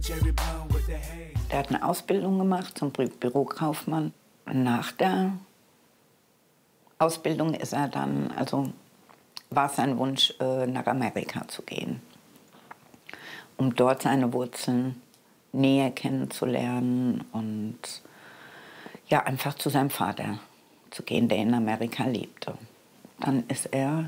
Der hat eine Ausbildung gemacht zum Bürokaufmann. Nach der Ausbildung ist er dann, also war sein Wunsch, nach Amerika zu gehen, um dort seine Wurzeln näher kennenzulernen und ja, einfach zu seinem Vater zu gehen, der in Amerika lebte. Dann ist er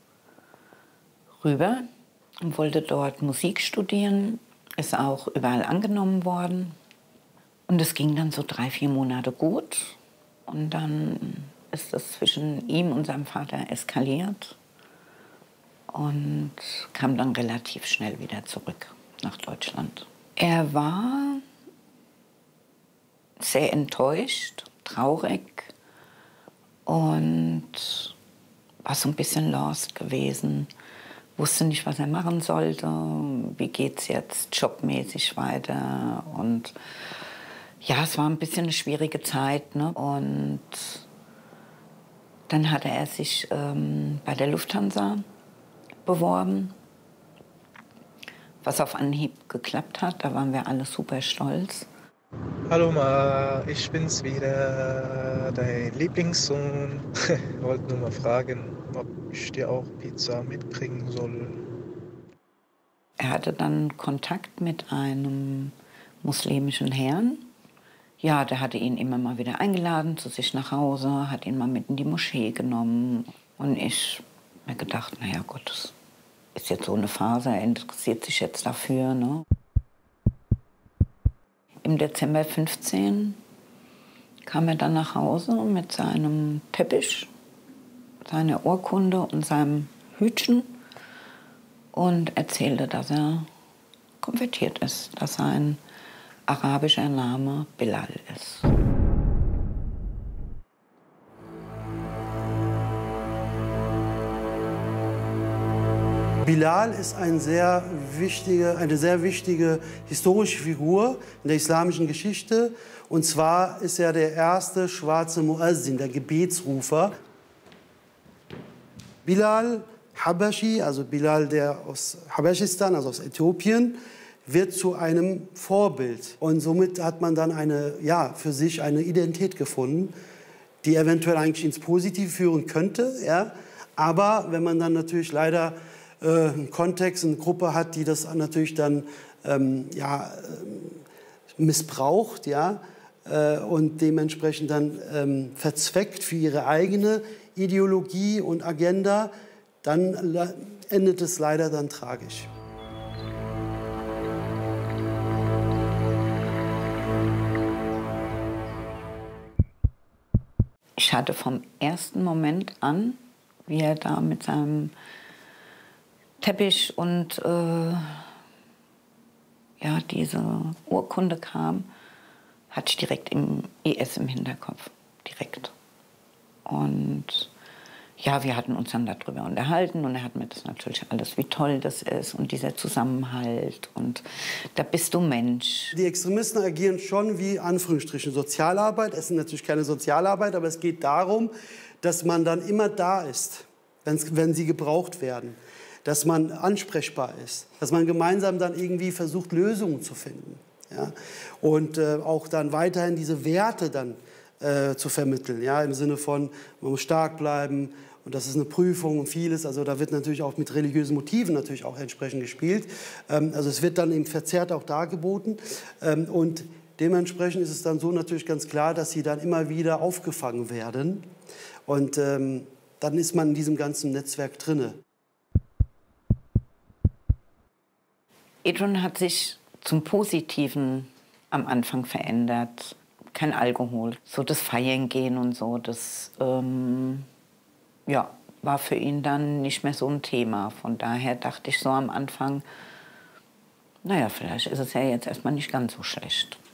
rüber und wollte dort Musik studieren, ist auch überall angenommen worden. Und es ging dann so 3, 4 Monate gut. Und dann ist es zwischen ihm und seinem Vater eskaliert und kam dann relativ schnell wieder zurück nach Deutschland. Er war sehr enttäuscht, traurig und war so ein bisschen lost gewesen. Wusste nicht, was er machen sollte, wie geht's jetzt jobmäßig weiter. Und ja, es war ein bisschen eine schwierige Zeit, ne? Und dann hatte er sich bei der Lufthansa beworben, was auf Anhieb geklappt hat. Da waren wir alle super stolz. Hallo Ma, ich bin's wieder, dein Lieblingssohn. Wollte nur mal fragen, ob ich dir auch Pizza mitbringen soll. Er hatte dann Kontakt mit einem muslimischen Herrn. Ja, der hatte ihn immer mal wieder eingeladen zu sich nach Hause, hat ihn mal mit in die Moschee genommen. Und ich mir gedacht, naja Gott, das ist jetzt so eine Phase, er interessiert sich jetzt dafür, ne? Im Dezember 15 kam er dann nach Hause mit seinem Teppich, seiner Urkunde und seinem Hütchen und erzählte, dass er konvertiert ist, dass sein arabischer Name Bilal ist. Bilal ist eine sehr wichtige historische Figur in der islamischen Geschichte. Und zwar ist er der erste schwarze Muazzin, der Gebetsrufer. Bilal Habashi, also Bilal, der aus Habaschistan, also aus Äthiopien, wird zu einem Vorbild. Und somit hat man dann für sich eine Identität gefunden, die eventuell eigentlich ins Positive führen könnte. Ja? Aber wenn man dann natürlich leider einen Kontext, eine Gruppe hat, die das natürlich dann missbraucht, ja, und dementsprechend dann verzweckt für ihre eigene Ideologie und Agenda, dann endet es leider dann tragisch. Ich hatte vom ersten Moment an, wie er da mit seinem Teppich und diese Urkunde kam, hatte ich direkt im IS im Hinterkopf, direkt. Und ja, wir hatten uns dann darüber unterhalten und er hat mir das natürlich alles, wie toll das ist und dieser Zusammenhalt und da bist du Mensch. Die Extremisten agieren schon wie, Anführungsstrichen, Sozialarbeit. Es ist natürlich keine Sozialarbeit, aber es geht darum, dass man dann immer da ist, wenn sie gebraucht werden. Dass man ansprechbar ist, dass man gemeinsam dann irgendwie versucht, Lösungen zu finden. Ja? Und auch dann weiterhin diese Werte dann zu vermitteln, ja? Im Sinne von, man muss stark bleiben und das ist eine Prüfung und vieles. Also da wird natürlich auch mit religiösen Motiven natürlich auch entsprechend gespielt. Also es wird dann eben verzerrt auch dargeboten. Und dementsprechend ist es dann so natürlich ganz klar, dass sie dann immer wieder aufgefangen werden. Und dann ist man in diesem ganzen Netzwerk drinne. Adrian hat sich zum Positiven am Anfang verändert. Kein Alkohol, so das Feiern gehen und so, das war für ihn dann nicht mehr so ein Thema. Von daher dachte ich so am Anfang, naja, vielleicht ist es ja jetzt erstmal nicht ganz so schlecht.